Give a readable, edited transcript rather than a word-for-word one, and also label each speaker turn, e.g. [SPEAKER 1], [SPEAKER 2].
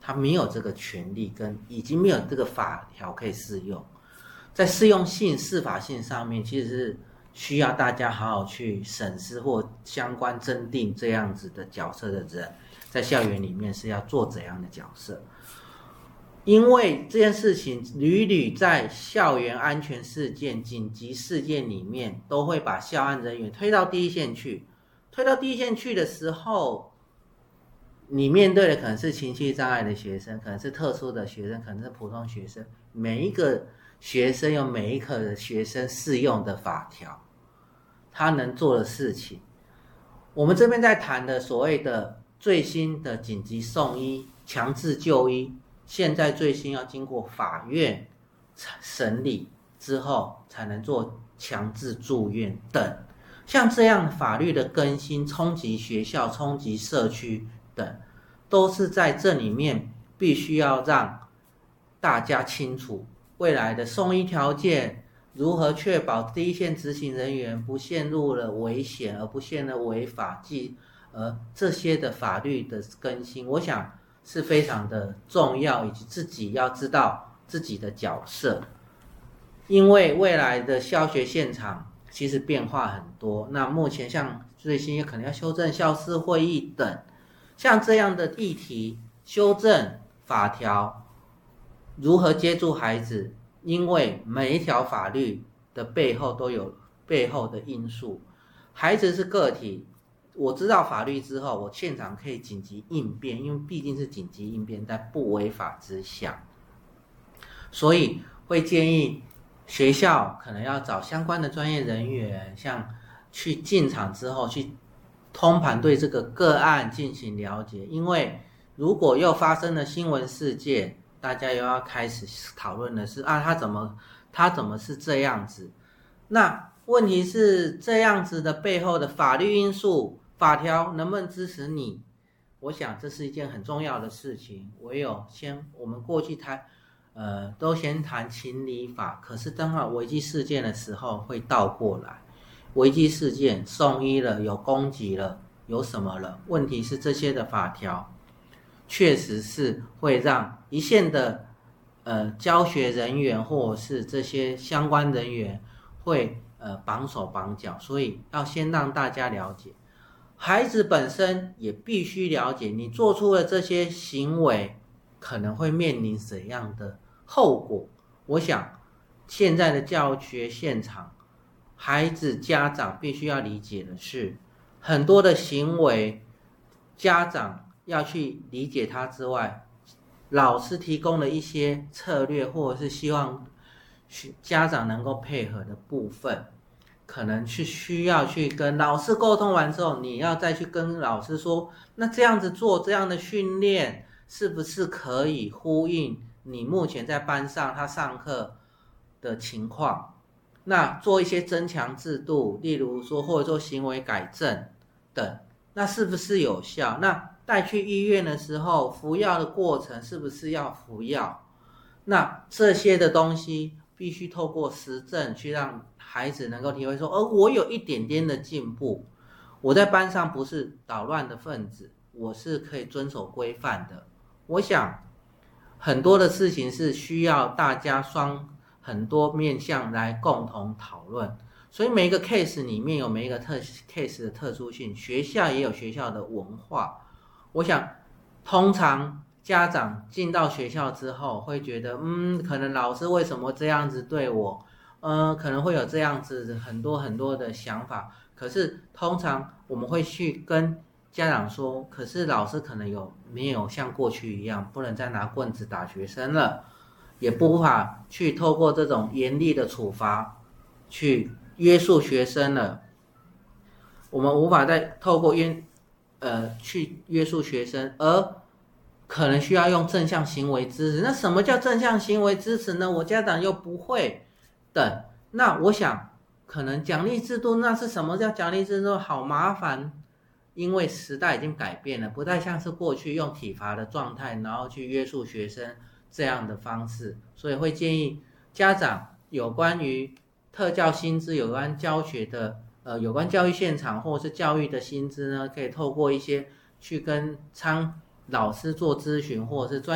[SPEAKER 1] 他没有这个权利，跟已经没有这个法条可以适用。在适用性、适法性上面，其实是需要大家好好去审视或相关增订这样子的角色的人，在校园里面是要做怎样的角色。因为这件事情屡屡在校园安全事件、紧急事件里面，都会把校安人员推到第一线去。推到第一线去的时候，你面对的可能是情绪障碍的学生，可能是特殊的学生，可能是普通学生。每一个学生有每一个学生适用的法条，他能做的事情。我们这边在谈的所谓的最新的紧急送医、强制就医，现在最新要经过法院审理之后才能做强制住院等。像这样法律的更新，冲击学校、冲击社区等，都是在这里面必须要让大家清楚未来的送医条件，如何确保第一线执行人员不陷入了危险，而不陷入违法，这些的法律的更新，我想是非常的重要，以及自己要知道自己的角色。因为未来的教学现场其实变化很多，那目前像最新可能要修正校事会议等，像这样的议题，修正法条如何接住孩子，因为每一条法律的背后都有背后的因素。孩子是个体，我知道法律之后，我现场可以紧急应变，因为毕竟是紧急应变，在不违法之下，所以会建议学校可能要找相关的专业人员，像去进场之后去通盘对这个个案进行了解，因为如果又发生了新闻事件，大家又要开始讨论的是他怎么是这样子？那问题是这样子的背后的法律因素、法条能不能支持你？我想这是一件很重要的事情。我们过去都先谈情理法，可是当危机事件的时候会倒过来。危机事件送医了，有攻击了，有什么了？问题是这些的法条确实是会让一线的教学人员或者是这些相关人员会绑手绑脚，所以要先让大家了解，孩子本身也必须了解，你做出了这些行为可能会面临怎样的后果。我想现在的教学现场，孩子家长必须要理解的是，很多的行为家长要去理解它之外，老师提供了一些策略，或者是希望家长能够配合的部分，可能是需要去跟老师沟通完之后，你要再去跟老师说，那这样子做这样的训练是不是可以呼应你目前在班上他上课的情况，那做一些增强制度，例如说或者说行为改正等，那是不是有效？那带去医院的时候，服药的过程是不是要服药？那这些的东西必须透过实证去让孩子能够体会说，我有一点点的进步，我在班上不是捣乱的分子，我是可以遵守规范的。我想很多的事情是需要大家很多面向来共同讨论，所以每一个 case 里面有每一个case 的特殊性，学校也有学校的文化。我想通常家长进到学校之后会觉得可能老师为什么这样子对我，可能会有这样子很多很多的想法，可是通常我们会去跟家长说，可是老师可能没有像过去一样不能再拿棍子打学生了，也无法去透过这种严厉的处罚去约束学生了，我们无法再透过去约束学生，而可能需要用正向行为支持。那什么叫正向行为支持呢？我家长又不会等。那我想可能奖励制度，那是什么叫奖励制度？好麻烦，因为时代已经改变了，不太像是过去用体罚的状态然后去约束学生这样的方式，所以会建议家长有关于特教薪资、有关教学的有关教育现场或者是教育的薪资呢，可以透过一些去跟老师做咨询，或者是专